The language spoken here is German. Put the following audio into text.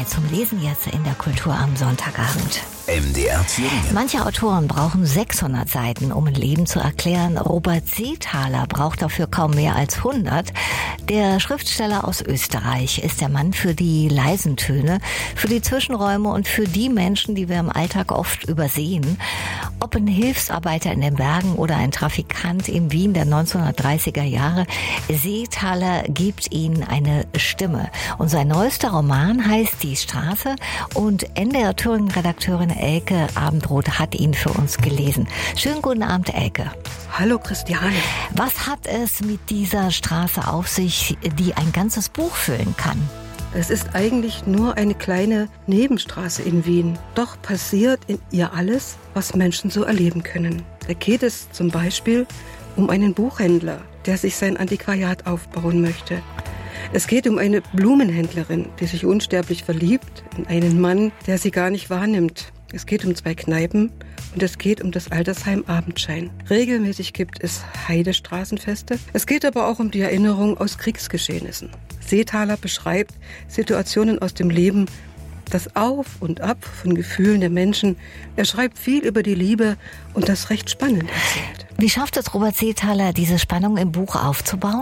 Zeit zum Lesen jetzt in der Kultur am Sonntagabend. MDR Thüringen. Manche Autoren brauchen 600 Seiten, um ein Leben zu erklären. Robert Seethaler braucht dafür kaum mehr als 100. Der Schriftsteller aus Österreich ist der Mann für die leisen Töne, für die Zwischenräume und für die Menschen, die wir im Alltag oft übersehen. Ob ein Hilfsarbeiter in den Bergen oder ein Trafikant in Wien der 1930er Jahre, Seethaler gibt ihnen eine Stimme. Und sein neuester Roman heißt Die Straße und NDR Thüringen-Redakteurin Elke Abendroth hat ihn für uns gelesen. Schönen guten Abend, Elke. Hallo Christiane. Was hat es mit dieser Straße auf sich, die ein ganzes Buch füllen kann? Es ist eigentlich nur eine kleine Nebenstraße in Wien. Doch passiert in ihr alles, was Menschen so erleben können. Da geht es zum Beispiel um einen Buchhändler, der sich sein Antiquariat aufbauen möchte. Es geht um eine Blumenhändlerin, die sich unsterblich verliebt in einen Mann, der sie gar nicht wahrnimmt. Es geht um 2 Kneipen und es geht um das Altersheim Abendschein. Regelmäßig gibt es Heidestraßenfeste. Es geht aber auch um die Erinnerung aus Kriegsgeschehnissen. Seethaler beschreibt Situationen aus dem Leben, das Auf und Ab von Gefühlen der Menschen. Er schreibt viel über die Liebe und das recht spannend erzählt. Wie schafft es Robert Seethaler, diese Spannung im Buch aufzubauen?